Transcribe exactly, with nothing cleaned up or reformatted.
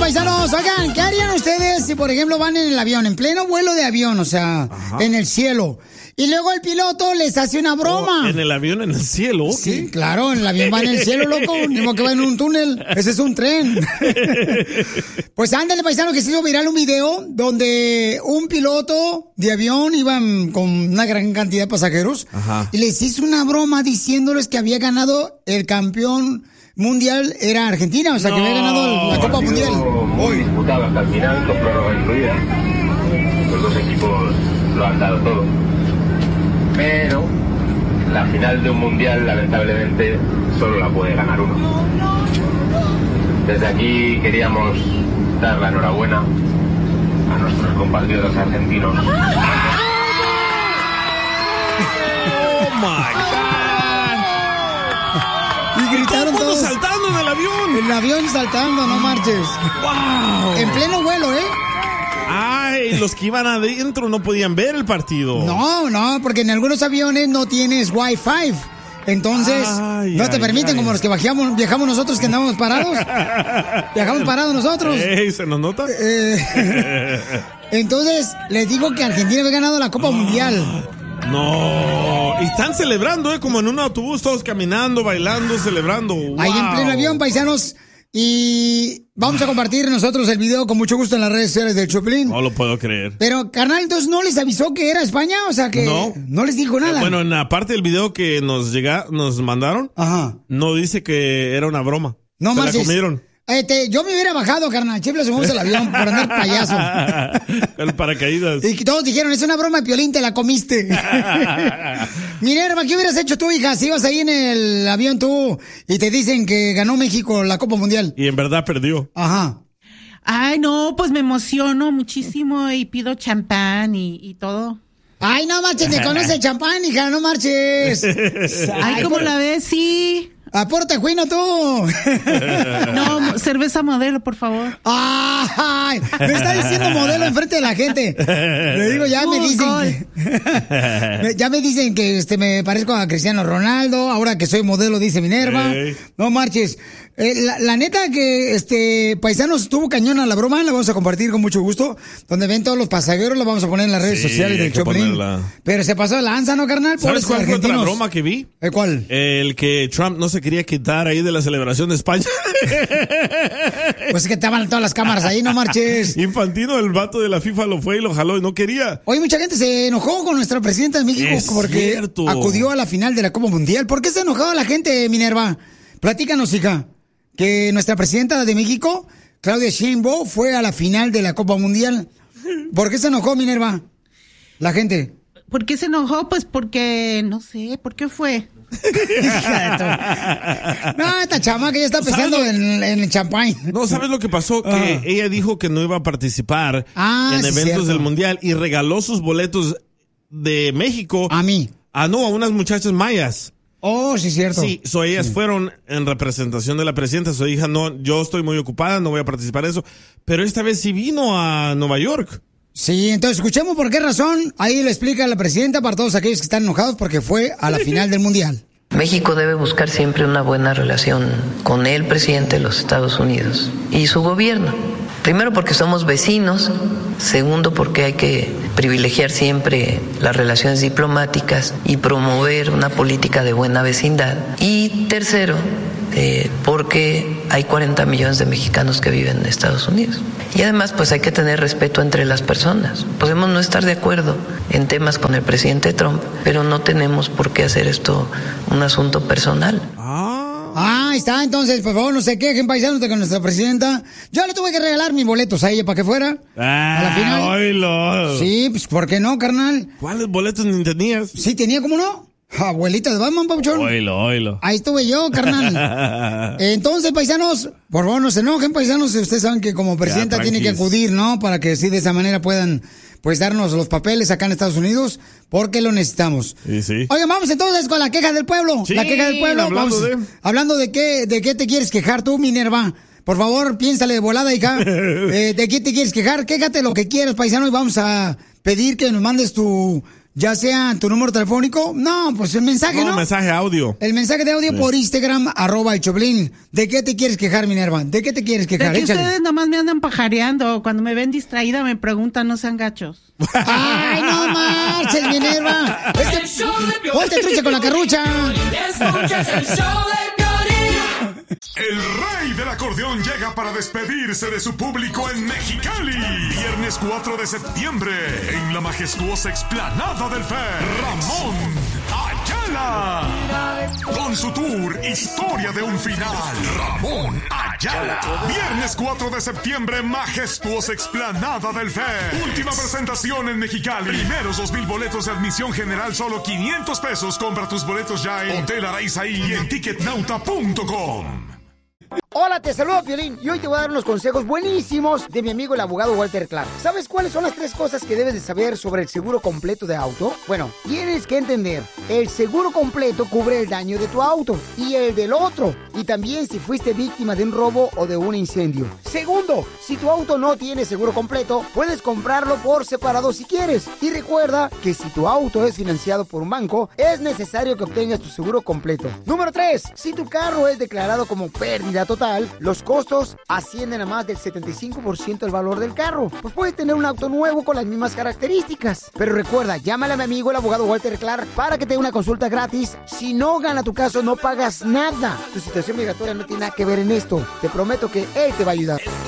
paisanos, oigan, ¿qué harían ustedes si, por ejemplo, van en el avión, en pleno vuelo de avión, o sea, Ajá. en el cielo, y luego el piloto les hace una broma? Oh, ¿en el avión, en el cielo? Okay. Sí, claro, en el avión va en el cielo, loco, mismo que va en un túnel, ese es un tren. Pues ándale, paisano, que se hizo viral un video donde un piloto de avión iba con una gran cantidad de pasajeros Ajá. y les hizo una broma diciéndoles que había ganado el campeón mundial, era Argentina, o sea, no. que había ganado la Copa Mundial. Muy disputado hasta el final, con prórroga incluida. Los dos equipos lo han dado todo. Pero la final de un mundial, lamentablemente, solo la puede ganar uno. Desde aquí queríamos dar la enhorabuena a nuestros compatriotas argentinos. ¡Oh, my God! Y gritaron todos saltando en el avión. El avión saltando, no marches. ¡Wow! En pleno vuelo, ¿eh? Ay, los que iban adentro no podían ver el partido. No, no, porque en algunos aviones no tienes Wi-Fi. Entonces, ay, no te ay, permiten, ay. como los que viajamos, viajamos nosotros que andamos parados. Viajamos parados nosotros. Ey, ¿se nos nota? Eh, entonces, les digo que Argentina había ganado la Copa oh. Mundial. No, y están celebrando, ¿eh? Como en un autobús, todos caminando, bailando, celebrando. Wow. Ahí en pleno avión, paisanos. Y vamos a compartir nosotros el video con mucho gusto en las redes sociales del Choplin. No lo puedo creer. Pero, carnal, entonces no les avisó que era España, o sea que no, no les dijo nada. Eh, bueno, en la parte del video que nos llega, nos mandaron, Ajá. no dice que era una broma. No más. Se la comieron. Este, yo me hubiera bajado, carnal. Chifla, subimos al avión por andar payaso. El paracaídas. Y todos dijeron, es una broma de Piolín, te la comiste. Minerva, ¿qué hubieras hecho tú, hija? Si ibas ahí en el avión tú y te dicen que ganó México la Copa Mundial. Y en verdad perdió. Ajá. Ay, no, pues me emociono muchísimo y pido champán y, y todo. Ay, no marches, me conoce el champán, hija, no marches. Ay, ¿cómo la ves? Sí. Aporta, Juino, tú. No, cerveza modelo, por favor. Ay, me está diciendo modelo enfrente de la gente. Le digo, ya me dicen que, ya me dicen que este me parezco a Cristiano Ronaldo, ahora que soy modelo, dice Minerva. Hey. No marches. Eh, la, la neta que este paisanos estuvo cañona la broma, la vamos a compartir con mucho gusto. Donde ven todos los pasajeros, la vamos a poner en las redes sí, sociales del Choplin. Pero se pasó de lanza, ¿no, carnal? ¿Sabes cuál fue otra broma que vi? ¿El cuál? El que Trump no se quería quitar ahí de la celebración de España. Pues es que estaban todas las cámaras ahí, no marches. Infantino, el vato de la FIFA, lo fue y lo jaló y no quería. Oye, mucha gente se enojó con nuestra presidenta de México es porque cierto. acudió a la final de la Copa Mundial. ¿Por qué se enojó la gente, Minerva? Platícanos, hija. Que nuestra presidenta de México, Claudia Sheinbaum, fue a la final de la Copa Mundial. ¿Por qué se enojó, Minerva? La gente. ¿Por qué se enojó? Pues porque, no sé, ¿por qué fue? No, esta chamaca ya está pensando en, en el champán. No, ¿sabes lo que pasó? Que uh. ella dijo que no iba a participar ah, en sí, eventos cierto. del Mundial y regaló sus boletos de México. A mí. Ah, no, a unas muchachas mayas. Oh, sí, cierto. Sí, so ellas sí. fueron en representación de la presidenta. Su hija, no, yo estoy muy ocupada, no voy a participar en eso. Pero esta vez sí vino a Nueva York. Sí, entonces escuchemos por qué razón. Ahí le explica la presidenta para todos aquellos que están enojados porque fue a la final del Mundial. México debe buscar siempre una buena relación con el presidente de los Estados Unidos y su gobierno. Primero porque somos vecinos, segundo porque hay que privilegiar siempre las relaciones diplomáticas y promover una política de buena vecindad. Y tercero, eh, porque hay cuarenta millones de mexicanos que viven en Estados Unidos. Y además pues hay que tener respeto entre las personas. Podemos no estar de acuerdo en temas con el presidente Trump, pero no tenemos por qué hacer esto un asunto personal. Ah, ahí está, entonces, por favor, no se quejen, paisanos, de con nuestra presidenta. Yo le tuve que regalar mis boletos a ella para que fuera ah, a la final. Oílo. Sí, pues, ¿por qué no, carnal? ¿Cuáles boletos ni tenías? Sí, tenía, ¿cómo no? Abuelita de Batman, Pauchón. Oílo, oílo. Ahí estuve yo, carnal. Entonces, paisanos, por favor, no se enojen, paisanos. Ustedes saben que como presidenta ya, tiene que acudir, ¿no? Para que sí, de esa manera puedan, pues, darnos los papeles acá en Estados Unidos, porque lo necesitamos. Sí, sí. Oye, vamos entonces con la queja del pueblo. Sí, la queja del pueblo. Hablando vamos, de... hablando de qué, de qué te quieres quejar tú, Minerva. Por favor, piénsale de volada, hija. eh, ¿De qué te quieres quejar? Quéjate lo que quieras, paisano, y vamos a pedir que nos mandes tu ya sea tu número telefónico, no, pues el mensaje, ¿no? No, mensaje audio. El mensaje de audio sí. por Instagram, arroba el Choplin. ¿De qué te quieres quejar, Minerva? ¿De qué te quieres quejar? De que Échale. ustedes nomás me andan pajareando. Cuando me ven distraída me preguntan, no sean gachos. ¡Ay, no marches, Minerva! Es que, ponte trucha con la carrucha. El rey del acordeón llega para despedirse de su público en Mexicali. Viernes cuatro de septiembre, en la majestuosa explanada del F E R, Ramón Ayala. Con su tour Historia de un Final, Ramón Ayala. Viernes cuatro de septiembre, majestuosa explanada del F E R. Última presentación en Mexicali. Primeros dos mil boletos de admisión general, solo quinientos pesos. Compra tus boletos ya en Hotel Araizaí y en ticket nauta punto com. Hola, te saludo, Piolín, y hoy te voy a dar unos consejos buenísimos de mi amigo el abogado Walter Clark. ¿Sabes cuáles son las tres cosas que debes de saber sobre el seguro completo de auto? Bueno, tienes que entender, el seguro completo cubre el daño de tu auto y el del otro, y también si fuiste víctima de un robo o de un incendio. Segundo, si tu auto no tiene seguro completo, puedes comprarlo por separado si quieres. Y recuerda que si tu auto es financiado por un banco, es necesario que obtengas tu seguro completo. Número tres, si tu carro es declarado como pérdida total, los costos ascienden a más del setenta y cinco por ciento del valor del carro. Pues puedes tener un auto nuevo con las mismas características. Pero recuerda, llámale a mi amigo el abogado Walter Clark para que te dé una consulta gratis. Si no gana tu caso, no pagas nada. Tu situación migratoria no tiene nada que ver en esto. Te prometo que él te va a ayudar.